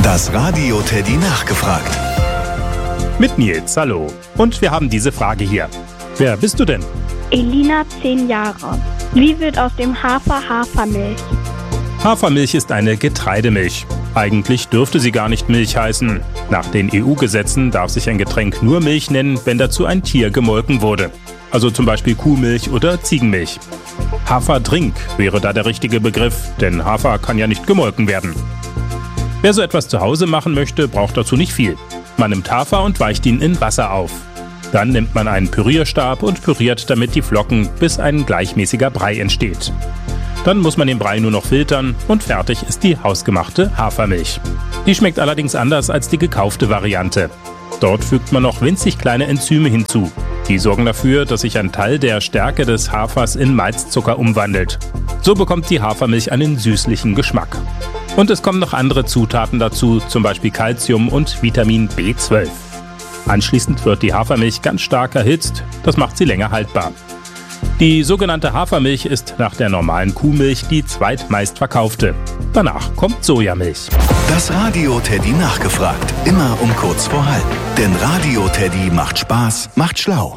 Das Radio Teddy nachgefragt. Mit Nils, hallo. Und wir haben diese Frage hier. Wer bist du denn? Elina, 10 Jahre. Wie wird aus dem Hafer Hafermilch? Hafermilch ist eine Getreidemilch. Eigentlich dürfte sie gar nicht Milch heißen. Nach den EU-Gesetzen darf sich ein Getränk nur Milch nennen, wenn dazu ein Tier gemolken wurde. Also zum Beispiel Kuhmilch oder Ziegenmilch. Haferdrink wäre da der richtige Begriff, denn Hafer kann ja nicht gemolken werden. Wer so etwas zu Hause machen möchte, braucht dazu nicht viel. Man nimmt Hafer und weicht ihn in Wasser auf. Dann nimmt man einen Pürierstab und püriert damit die Flocken, bis ein gleichmäßiger Brei entsteht. Dann muss man den Brei nur noch filtern und fertig ist die hausgemachte Hafermilch. Die schmeckt allerdings anders als die gekaufte Variante. Dort fügt man noch winzig kleine Enzyme hinzu. Die sorgen dafür, dass sich ein Teil der Stärke des Hafers in Malzzucker umwandelt. So bekommt die Hafermilch einen süßlichen Geschmack. Und es kommen noch andere Zutaten dazu, zum Beispiel Calcium und Vitamin B12. Anschließend wird die Hafermilch ganz stark erhitzt, das macht sie länger haltbar. Die sogenannte Hafermilch ist nach der normalen Kuhmilch die zweitmeistverkaufte. Danach kommt Sojamilch. Das Radio Teddy nachgefragt. Immer um kurz vor halb. Denn Radio Teddy macht Spaß, macht schlau.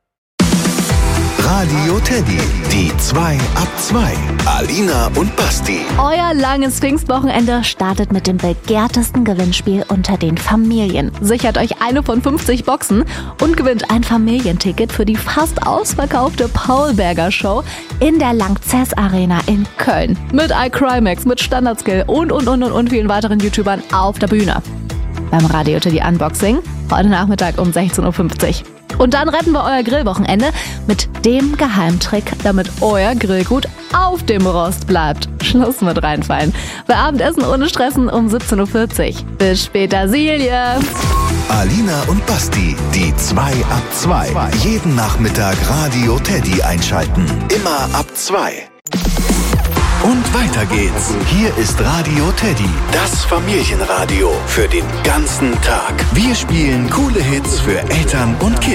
Radio Teddy, die 2 ab 2. Alina und Basti. Euer langes Pfingstwochenende startet mit dem begehrtesten Gewinnspiel unter den Familien. Sichert euch eine von 50 Boxen und gewinnt ein Familienticket für die fast ausverkaufte Paul-Berger Show in der Lanxess Arena in Köln. Mit iCrimex, mit Standardskill und vielen weiteren YouTubern auf der Bühne. Beim Radio Teddy Unboxing heute Nachmittag um 16.50 Uhr. Und dann retten wir euer Grillwochenende mit dem Geheimtrick, damit euer Grillgut auf dem Rost bleibt. Schluss mit reinfallen. Bei Abendessen ohne Stressen um 17.40 Uhr. Bis später, Silje! Alina und Basti, die 2 ab 2. Jeden Nachmittag Radio Teddy einschalten. Immer ab 2. Und weiter geht's. Hier ist Radio Teddy, das Familienradio für den ganzen Tag. Wir spielen coole Hits für Eltern und Kids.